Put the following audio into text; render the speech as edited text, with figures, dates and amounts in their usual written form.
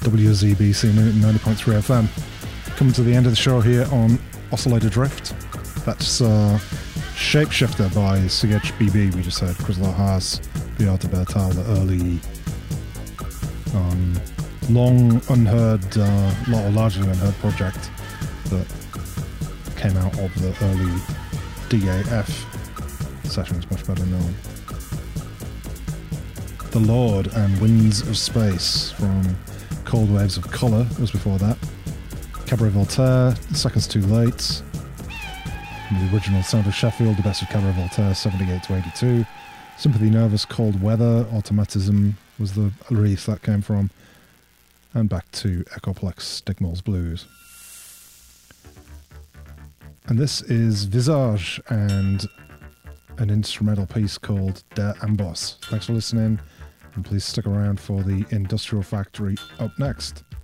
WZBC 90.3 FM. Coming to the end of the show here on Oscillator Drift. That's Shapeshifter by CHBB. We just heard Chrysler Haas, the Art of Bertal, the early, long unheard, or largely unheard project that came out of the early DAF sessions, much better known. The Lord and Winds of Space from Cold Waves of Colour was before that. Cabaret Voltaire, Seconds Too Late. The original Sound of Sheffield, the best of Cabaret Voltaire, 78 to 82. Sympathy Nervous, Cold Weather, Automatism was the release that came from. And back to Echoplex, Stigmal's Blues. And this is Visage and an instrumental piece called Der Amboss. Thanks for listening, and please stick around for the Industrial Factory up next.